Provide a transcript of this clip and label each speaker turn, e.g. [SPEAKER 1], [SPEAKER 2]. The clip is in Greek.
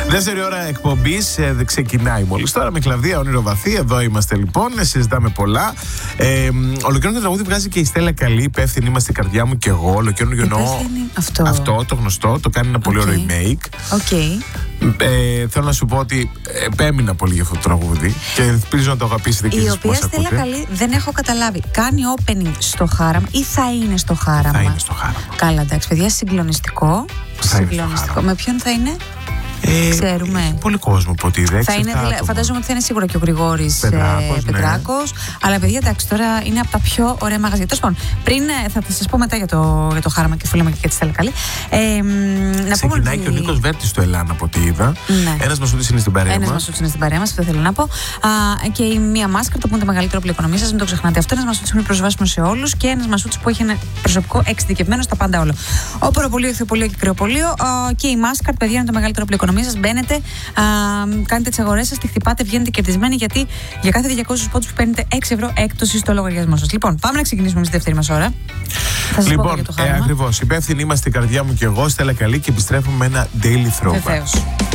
[SPEAKER 1] Δεύτερη ώρα εκπομπής ξεκινάει μόλις τώρα με Κλαβδία Ονειροβαθή. Εδώ είμαστε λοιπόν, συζητάμε πολλά. Ολοκαίρινο τραγούδι βγάζει και η Στέλλα Καλή. Υπεύθυνη είμαστε η καρδιά μου και εγώ. Ολοκαίρινο εννοώ αυτό το γνωστό. Το κάνει ένα πολύ ωραίο remake. Θέλω να σου πω ότι επέμεινα πολύ για αυτό το τραγούδι και ελπίζω να το αγαπήσετε και εσείς.
[SPEAKER 2] Η οποία Στέλλα Καλή δεν έχω καταλάβει. Κάνει opening στο Χάραμα ή θα είναι στο Χάραμα?
[SPEAKER 1] Θα είναι στο Χάραμα.
[SPEAKER 2] Καλά, εντάξει, παιδιά, συγκλονιστικό. Με ποιον θα είναι? Ξέρουμε.
[SPEAKER 1] Πολύ κόσμο από ό,τι είδα.
[SPEAKER 2] Φαντάζομαι ότι θα είναι σίγουρα και ο Γρηγόρης Πετράκος. Ναι. Αλλά παιδιά, εντάξει, τώρα είναι από τα πιο ωραία μαγαζιά. Τέλος πάντων, πριν θα σας πω μετά για το Χάραμα και φίλαμε και για τη Στέλλα Καλή.
[SPEAKER 1] Ξεκινάει και ο Νίκος Βέρτης στο Ελλάν από ό,τι είδα. Ναι. Ένας Μασούτης είναι στην παρέα μας.
[SPEAKER 2] Αυτό θέλω να πω. Και η Μία Μάσκαρτα που είναι το μεγαλύτερο όπλο οικονομίας σας, μην το ξεχνάτε αυτό. Ένας Μασούτης που είναι προσβάσιμο σε όλους και ένας Μασούτης που έχει ένα προσωπικό εξειδικευμένο στα πάντα όλα. Όποροπολείο, ηθοποιολείο και κρεοπολείο και η Μάσκαρτα, παιδιά, είναι το μεγαλύτερο όπλο οικονομίας σας. Μπαίνετε, κάνετε τις αγορές σας, τη χτυπάτε, βγαίνετε κερδισμένοι, γιατί για κάθε 200 πόντους που παίρνετε 6 ευρώ έκπτωση στο λογαριασμό σας. Λοιπόν, πάμε να ξεκινήσουμε στη δεύτερη μας ώρα.
[SPEAKER 1] Λοιπόν, ακριβώς. Υπεύθυνοι είμαστε η καρδιά μου και εγώ, Στέλλα Καλή, και επιστρέφουμε με ένα daily throwback.
[SPEAKER 2] Βεβαίως.